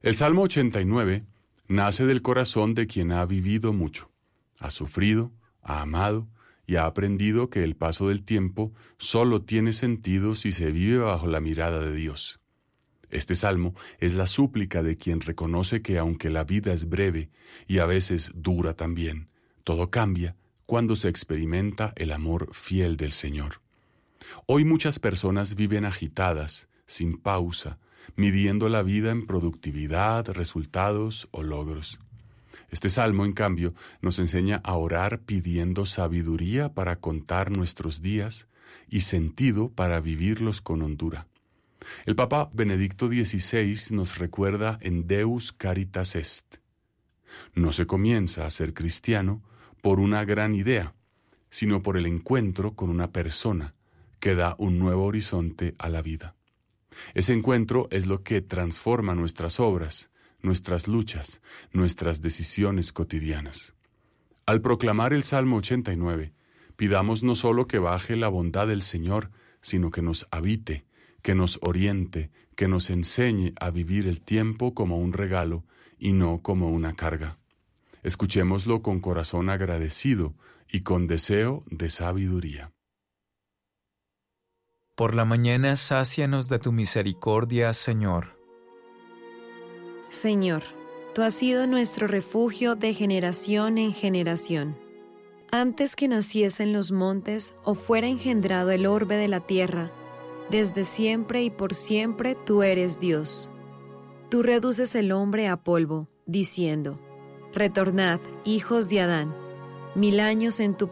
El Salmo 89 nace del corazón de quien ha vivido mucho, ha sufrido, ha amado y ha aprendido que el paso del tiempo solo tiene sentido si se vive bajo la mirada de Dios. Este salmo es la súplica de quien reconoce que aunque la vida es breve y a veces dura también, todo cambia cuando se experimenta el amor fiel del Señor. Hoy muchas personas viven agitadas, sin pausa, midiendo la vida en productividad, resultados o logros. Este salmo, en cambio, nos enseña a orar pidiendo sabiduría para contar nuestros días y sentido para vivirlos con hondura. El Papa Benedicto XVI nos recuerda en Deus Caritas Est. No se comienza a ser cristiano por una gran idea, sino por el encuentro con una persona que da un nuevo horizonte a la vida. Ese encuentro es lo que transforma nuestras obras, nuestras luchas, nuestras decisiones cotidianas. Al proclamar el Salmo 89, pidamos no solo que baje la bondad del Señor, sino que nos habite, que nos oriente, que nos enseñe a vivir el tiempo como un regalo y no como una carga. Escuchémoslo con corazón agradecido y con deseo de sabiduría. Por la mañana sácianos de tu misericordia, Señor. Señor, tú has sido nuestro refugio de generación en generación. Antes que naciesen los montes o fuera engendrado el orbe de la tierra, desde siempre y por siempre tú eres Dios. Tú reduces el hombre a polvo, diciendo: Retornad, hijos de Adán, 1000 años en tu